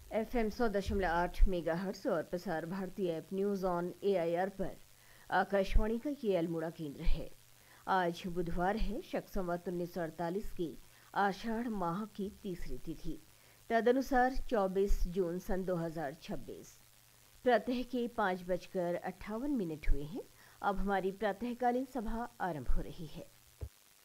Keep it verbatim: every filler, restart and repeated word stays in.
F M सौ दशमलव आठ मेगा हर्ट्स और Prasar Bharati app news on A I R पर आकाशवाणी का ये अल्मोड़ा केंद्र है। आज बुधवार है, शक संवत उन्नीस सौ अड़तालीस की आषाढ़ माह की तीसरी तिथि, तदनुसार चौबीस जून सन दो हजार छब्बीस। प्रातः के पाँच बजकर अट्ठावन मिनट हुए हैं। अब हमारी प्रातःकालीन सभा आरंभ हो रही है।